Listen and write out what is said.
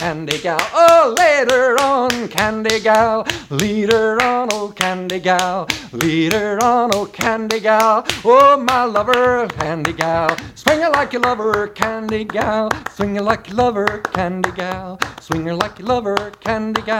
Candy gal, oh, later on, candy gal, lead her on, oh, candy gal, lead her on, oh, candy gal, oh, my lover, candy gal, swing her like you love her, candy gal, swing her like you love her, candy gal, swing her like you love her, candy gal.